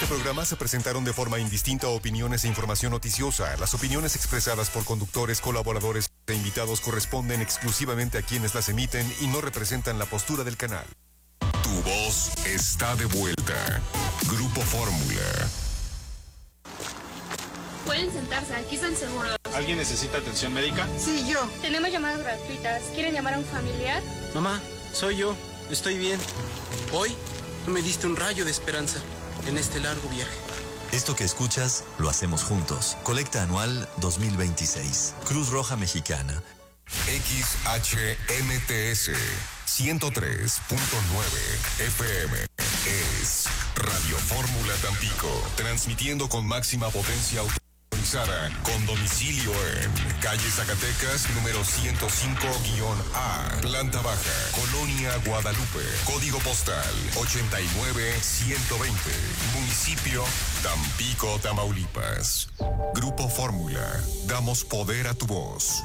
este programa se presentaron de forma indistinta opiniones e información noticiosa. Las opiniones expresadas por conductores, colaboradores e invitados corresponden exclusivamente a quienes las emiten y no representan la postura del canal. Tu voz está de vuelta. Grupo Fórmula. Pueden sentarse, aquí están seguros. ¿Alguien necesita atención médica? Sí, yo. Tenemos llamadas gratuitas. ¿Quieren llamar a un familiar? Mamá, soy yo. Estoy bien. Hoy me diste un rayo de esperanza en este largo viaje. Esto que escuchas, lo hacemos juntos. Colecta anual 2026. Cruz Roja Mexicana. XHMTS 103.9 FM es Radio Fórmula Tampico, transmitiendo con máxima potencia autorizada, con domicilio en calle Zacatecas, número 105-A, planta baja, Colonia Guadalupe, código postal 89120, municipio Tampico, Tamaulipas. Grupo Fórmula, damos poder a tu voz.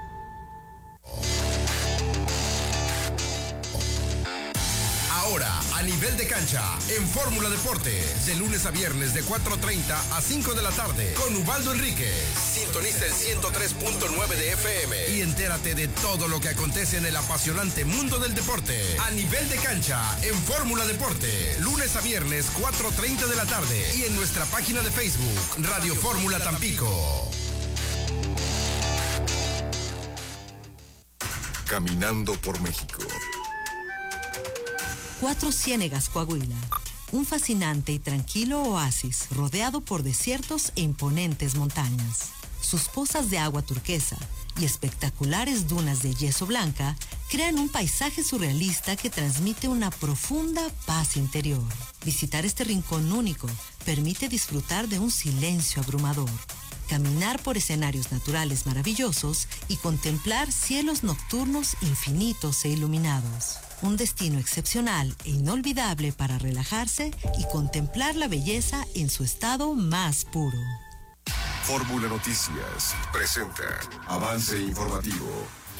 Ahora, a nivel de cancha, en Fórmula Deportes, de lunes a viernes de 4:30 a 5 de la tarde, con Ubaldo Enríquez. Sintoniza el 103.9 de FM y entérate de todo lo que acontece en el apasionante mundo del deporte. A nivel de cancha, en Fórmula Deportes, lunes a viernes 4:30 de la tarde y en nuestra página de Facebook, Radio Fórmula Tampico. Caminando por México. Cuatro Ciénegas, Coahuila. Un fascinante y tranquilo oasis rodeado por desiertos e imponentes montañas. Sus pozas de agua turquesa y espectaculares dunas de yeso blanca crean un paisaje surrealista que transmite una profunda paz interior. Visitar este rincón único permite disfrutar de un silencio abrumador, caminar por escenarios naturales maravillosos y contemplar cielos nocturnos infinitos e iluminados. Un destino excepcional e inolvidable para relajarse y contemplar la belleza en su estado más puro. Fórmula Noticias presenta avance informativo.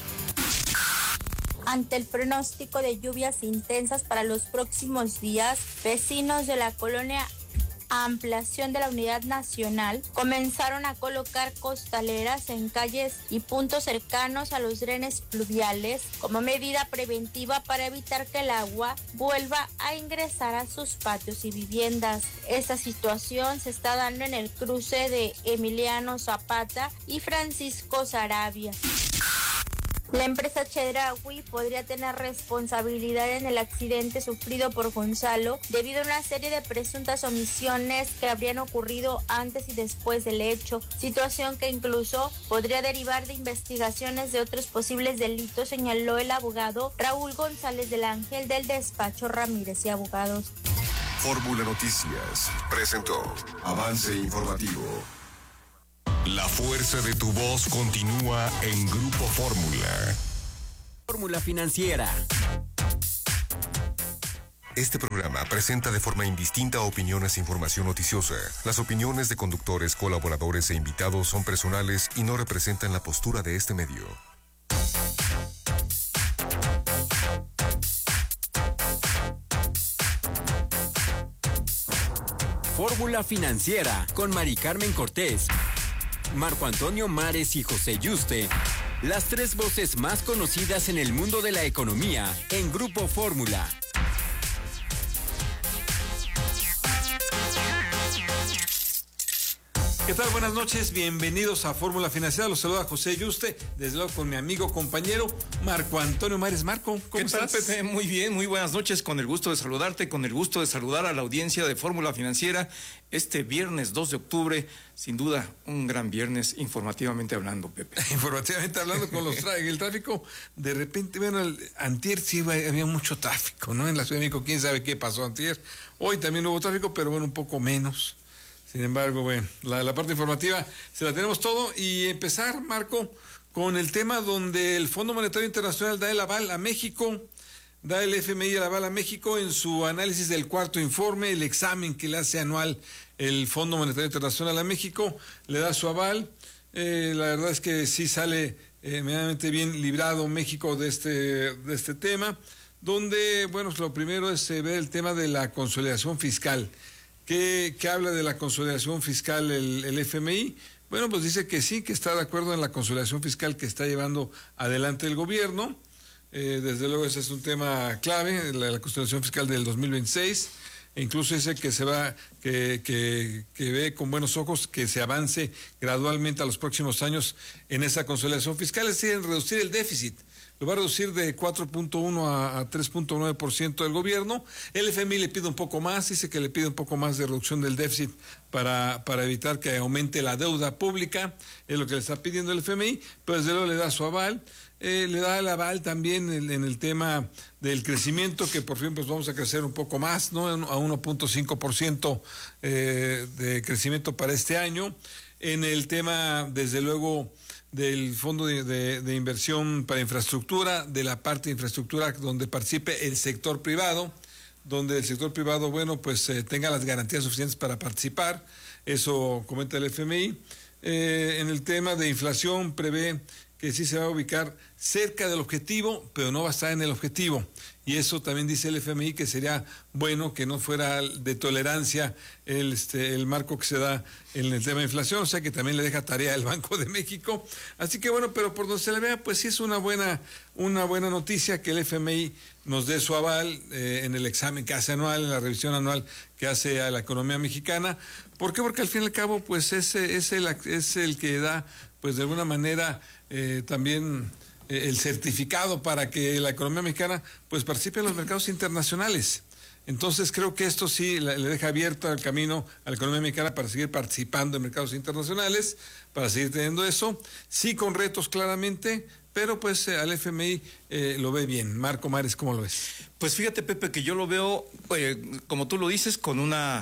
Ante el pronóstico de lluvias intensas para los próximos días, vecinos de la colonia Ampliación de la Unidad Nacional comenzaron a colocar costaleras en calles y puntos cercanos a los drenes pluviales como medida preventiva para evitar que el agua vuelva a ingresar a sus patios y viviendas. Esta situación se está dando en el cruce de Emiliano Zapata y Francisco Saravia. La empresa Chedraui podría tener responsabilidad en el accidente sufrido por Gonzalo debido a una serie de presuntas omisiones que habrían ocurrido antes y después del hecho, situación que incluso podría derivar de investigaciones de otros posibles delitos, señaló el abogado Raúl González del Ángel del despacho Ramírez y Abogados. Fórmula Noticias presentó avance informativo. La fuerza de tu voz continúa en Grupo Fórmula. Fórmula Financiera. Este programa presenta de forma indistinta opiniones e información noticiosa. Las opiniones de conductores, colaboradores e invitados son personales y no representan la postura de este medio. Fórmula Financiera con Mari Carmen Cortés, Marco Antonio Mares y José Yuste, las tres voces más conocidas en el mundo de la economía en Grupo Fórmula. ¿Qué tal? Buenas noches, bienvenidos a Fórmula Financiera. Los saluda José Yuste, desde luego con mi amigo, compañero Marco Antonio Mares. Marco, ¿cómo estás? ¿Qué tal, Pepe? Muy bien, muy buenas noches, con el gusto de saludarte, con el gusto de saludar a la audiencia de Fórmula Financiera este viernes 2 de octubre, sin duda un gran viernes informativamente hablando, Pepe. Informativamente hablando con el tráfico, de repente, bueno, antier sí había mucho tráfico, ¿no? En la Ciudad de México, quién sabe qué pasó antier. Hoy también hubo tráfico, pero bueno, un poco menos. Sin embargo, bueno, la parte informativa se la tenemos todo y empezar, Marco, con el tema donde el Fondo Monetario Internacional da el aval a México, da el FMI el aval a México en su análisis del cuarto informe, el examen que le hace anual el Fondo Monetario Internacional a México, le da su aval. La verdad es que sí sale medianamente bien librado México de este tema, donde, bueno, lo primero es ver el tema de la consolidación fiscal, ¿Qué habla de la consolidación fiscal el FMI? Bueno, pues dice que sí, que está de acuerdo en la consolidación fiscal que está llevando adelante el gobierno. Desde luego ese es un tema clave, la consolidación fiscal del 2026. E incluso dice que que ve con buenos ojos que se avance gradualmente a los próximos años en esa consolidación fiscal, es decir, en reducir el déficit. Lo va a reducir de 4.1 a 3.9% del gobierno. El FMI le pide un poco más, dice que le pide un poco más de reducción del déficit para evitar que aumente la deuda pública, es lo que le está pidiendo el FMI, pero desde luego le da su aval. Le da el aval también en el tema del crecimiento, que por fin pues vamos a crecer un poco más, ¿no? A 1.5% de crecimiento para este año. En el tema, desde luego, del Fondo de Inversión para Infraestructura, de la parte de infraestructura donde participe el sector privado, donde el sector privado, bueno, pues tenga las garantías suficientes para participar, eso comenta el FMI. En el tema de inflación prevé que sí se va a ubicar cerca del objetivo, pero no va a estar en el objetivo. Y eso también dice el FMI que sería bueno que no fuera de tolerancia el marco que se da en el tema de inflación, o sea que también le deja tarea al Banco de México. Así que bueno, pero por donde se le vea, pues sí es una buena noticia que el FMI nos dé su aval en el examen que hace anual, en la revisión anual que hace a la economía mexicana. ¿Por qué? Porque al fin y al cabo, pues es el que da, pues de alguna manera, también el certificado para que la economía mexicana pues participe en los mercados internacionales. Entonces creo que esto sí le deja abierto el camino a la economía mexicana para seguir participando en mercados internacionales, para seguir teniendo eso, sí con retos claramente, pero pues al FMI lo ve bien. Marco Mares, ¿cómo lo ves? Pues fíjate, Pepe, que yo lo veo, como tú lo dices, con una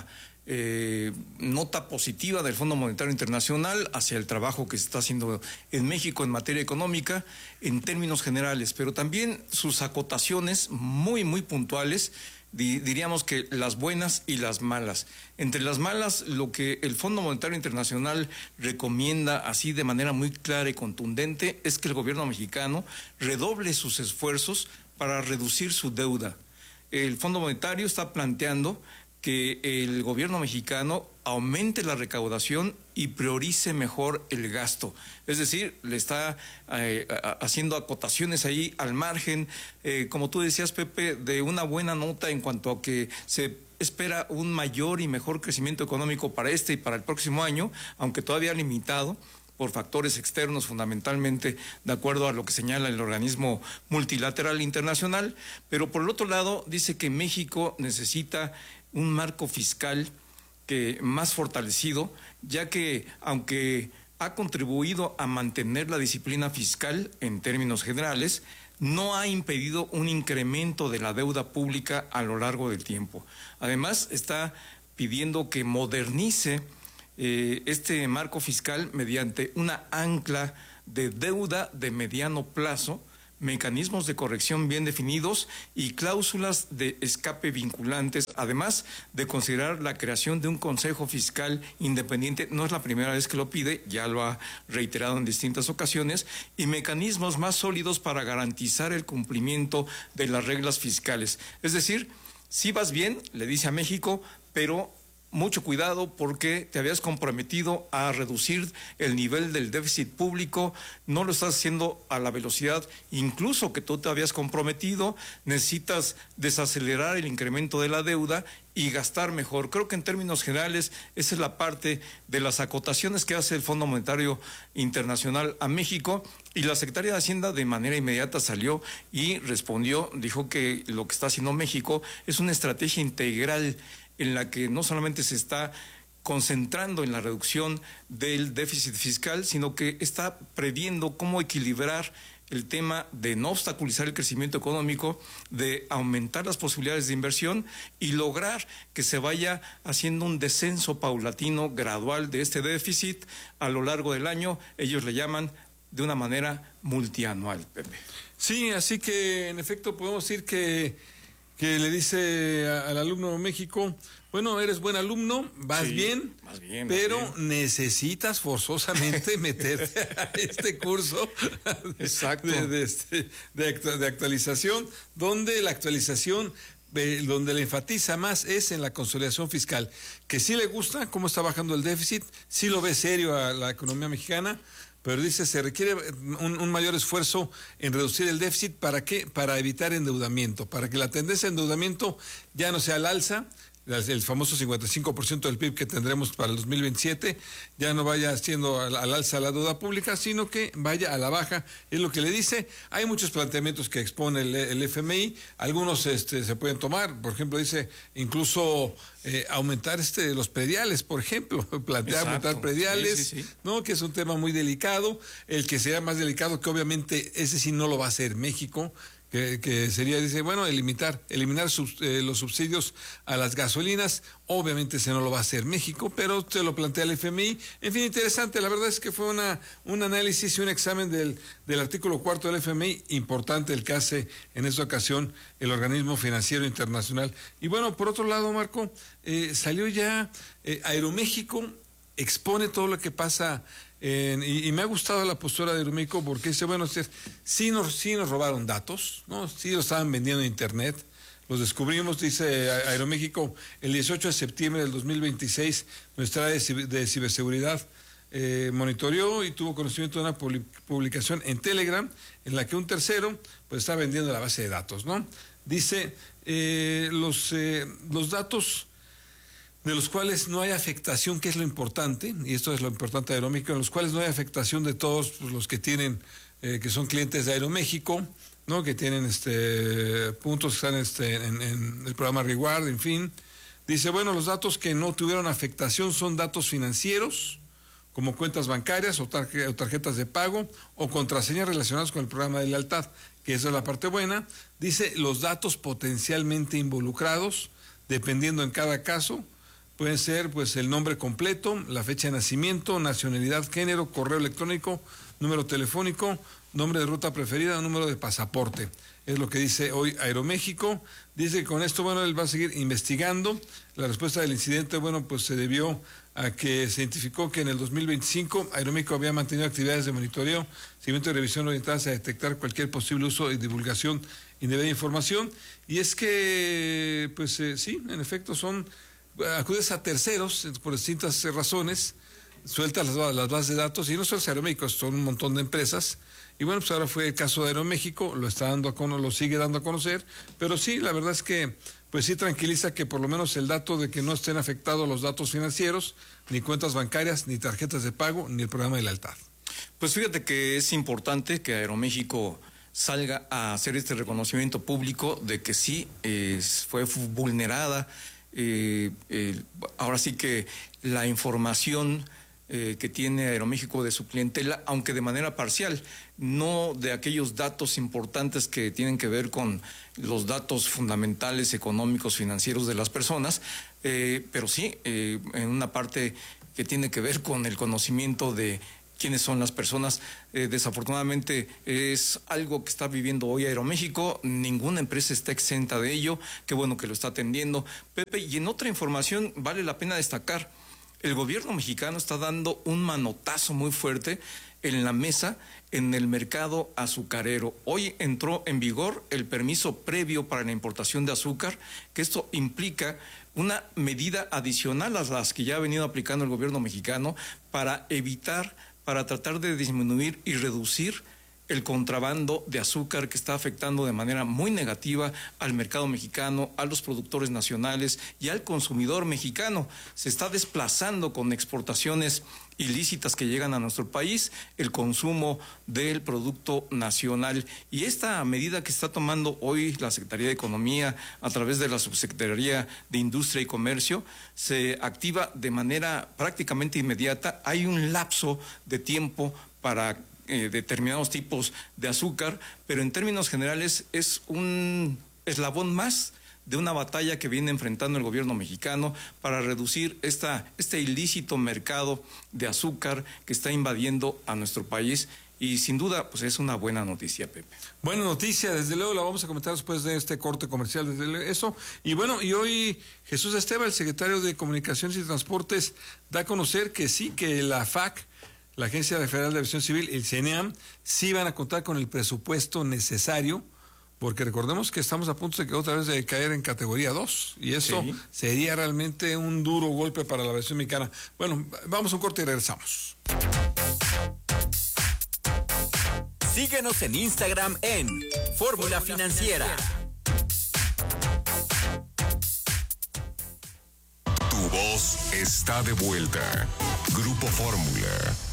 nota positiva del Fondo Monetario Internacional hacia el trabajo que se está haciendo en México en materia económica en términos generales, pero también sus acotaciones muy, muy puntuales, diríamos que las buenas y las malas. Entre las malas, lo que el Fondo Monetario Internacional recomienda así de manera muy clara y contundente es que el gobierno mexicano redoble sus esfuerzos para reducir su deuda. El Fondo Monetario está planteando que el gobierno mexicano aumente la recaudación y priorice mejor el gasto. Es decir, le está haciendo acotaciones ahí al margen, como tú decías, Pepe, de una buena nota en cuanto a que se espera un mayor y mejor crecimiento económico para este y para el próximo año, aunque todavía limitado por factores externos, fundamentalmente de acuerdo a lo que señala el organismo multilateral internacional. Pero por el otro lado, dice que México necesita un marco fiscal más fortalecido, ya que aunque ha contribuido a mantener la disciplina fiscal en términos generales, no ha impedido un incremento de la deuda pública a lo largo del tiempo. Además, está pidiendo que modernice este marco fiscal mediante una ancla de deuda de mediano plazo, mecanismos de corrección bien definidos y cláusulas de escape vinculantes, además de considerar la creación de un consejo fiscal independiente. No es la primera vez que lo pide, ya lo ha reiterado en distintas ocasiones, y mecanismos más sólidos para garantizar el cumplimiento de las reglas fiscales. Es decir, si vas bien, le dice a México, pero mucho cuidado porque te habías comprometido a reducir el nivel del déficit público, no lo estás haciendo a la velocidad incluso que tú te habías comprometido, necesitas desacelerar el incremento de la deuda y gastar mejor. Creo que en términos generales esa es la parte de las acotaciones que hace el Fondo Monetario Internacional a México, y la Secretaría de Hacienda de manera inmediata salió y respondió, dijo que lo que está haciendo México es una estrategia integral en la que no solamente se está concentrando en la reducción del déficit fiscal, sino que está previendo cómo equilibrar el tema de no obstaculizar el crecimiento económico, de aumentar las posibilidades de inversión y lograr que se vaya haciendo un descenso paulatino, gradual de este déficit a lo largo del año. Ellos le llaman de una manera multianual, Pepe. Sí, así que en efecto podemos decir que le dice al alumno de México, bueno, eres buen alumno, vas bien, pero necesitas forzosamente meterte a este curso de actualización, donde la actualización donde le enfatiza más es en la consolidación fiscal, que sí le gusta cómo está bajando el déficit, sí lo ve serio a la economía mexicana, pero dice se requiere un mayor esfuerzo en reducir el déficit. ¿Para qué? Para evitar endeudamiento, para que la tendencia de endeudamiento ya no sea al alza, el famoso 55% del PIB que tendremos para el 2027, ya no vaya siendo al alza la deuda pública, sino que vaya a la baja, es lo que le dice. Hay muchos planteamientos que expone el FMI, algunos se pueden tomar, por ejemplo, dice incluso aumentar los prediales, por ejemplo, plantea aumentar prediales, sí. ¿No? Que es un tema muy delicado, el que sea más delicado, que obviamente ese sí no lo va a hacer México, que sería, dice, bueno, eliminar los subsidios a las gasolinas. Obviamente ese no lo va a hacer México, pero se lo plantea el FMI. En fin, interesante, la verdad es que fue un análisis y un examen del artículo 4 del FMI, importante el que hace en esta ocasión el Organismo Financiero Internacional. Y bueno, por otro lado, Marco, salió ya Aeroméxico, expone todo lo que pasa. Y me ha gustado la postura de Aeroméxico porque dice, bueno, sí nos robaron datos, ¿no? Sí lo estaban vendiendo en Internet, los descubrimos, dice Aeroméxico, el 18 de septiembre del 2026, nuestra área de ciberseguridad monitoreó y tuvo conocimiento de una publicación en Telegram en la que un tercero pues está vendiendo la base de datos, ¿no? Dice, los datos de los cuales no hay afectación, que es lo importante, y esto es lo importante de Aeroméxico, en los cuales no hay afectación de todos los que tienen, que son clientes de Aeroméxico, ¿no? Que tienen puntos que están en el programa Reward, en fin. Dice, bueno, los datos que no tuvieron afectación son datos financieros, como cuentas bancarias o tarjetas de pago, o contraseñas relacionadas con el programa de lealtad, que esa es la parte buena. Dice, los datos potencialmente involucrados, dependiendo en cada caso, pueden ser pues el nombre completo, la fecha de nacimiento, nacionalidad, género, correo electrónico, número telefónico, nombre de ruta preferida, número de pasaporte. Es lo que dice hoy Aeroméxico. Dice que con esto, bueno, él va a seguir investigando. La respuesta del incidente, bueno, pues se debió a que se identificó que en el 2025 Aeroméxico había mantenido actividades de monitoreo, seguimiento y revisión orientadas a detectar cualquier posible uso y divulgación indebida de información. Y es que, pues sí, en efecto acudes a terceros por distintas razones, sueltas las bases de datos, y no solo es Aeroméxico, son un montón de empresas, y bueno, pues ahora fue el caso de Aeroméxico, lo sigue dando a conocer, pero sí, la verdad es que pues sí tranquiliza que por lo menos el dato de que no estén afectados los datos financieros, ni cuentas bancarias, ni tarjetas de pago, ni el programa de lealtad. Pues fíjate que es importante que Aeroméxico salga a hacer este reconocimiento público de que sí fue vulnerada. Ahora sí que la información que tiene Aeroméxico de su clientela, aunque de manera parcial, no de aquellos datos importantes que tienen que ver con los datos fundamentales económicos, financieros de las personas, pero sí en una parte que tiene que ver con el conocimiento de quiénes son las personas. Desafortunadamente es algo que está viviendo hoy Aeroméxico, ninguna empresa está exenta de ello, qué bueno que lo está atendiendo, Pepe. Y en otra información vale la pena destacar, el gobierno mexicano está dando un manotazo muy fuerte en la mesa en el mercado azucarero. Hoy entró en vigor el permiso previo para la importación de azúcar, que esto implica una medida adicional a las que ya ha venido aplicando el gobierno mexicano para tratar de disminuir y reducir el contrabando de azúcar que está afectando de manera muy negativa al mercado mexicano, a los productores nacionales y al consumidor mexicano. Se está desplazando con exportaciones ilícitas que llegan a nuestro país el consumo del producto nacional. Y esta medida que está tomando hoy la Secretaría de Economía a través de la Subsecretaría de Industria y Comercio se activa de manera prácticamente inmediata. Hay un lapso de tiempo para determinados tipos de azúcar, pero en términos generales es un eslabón más de una batalla que viene enfrentando el gobierno mexicano para reducir este ilícito mercado de azúcar que está invadiendo a nuestro país. Y sin duda, pues es una buena noticia, Pepe. Buena noticia, desde luego la vamos a comentar después de este corte comercial, desde eso. Y bueno, y hoy Jesús Esteva, el secretario de Comunicaciones y Transportes, da a conocer que sí, que la FAC, la Agencia Federal de Aviación Civil, el CENEAM, sí van a contar con el presupuesto necesario porque recordemos que estamos a punto de que otra vez de caer en categoría 2, y eso sería realmente un duro golpe para la versión mexicana. Bueno, vamos a un corte y regresamos. Síguenos en Instagram en Fórmula Financiera. Tu voz está de vuelta. Grupo Fórmula.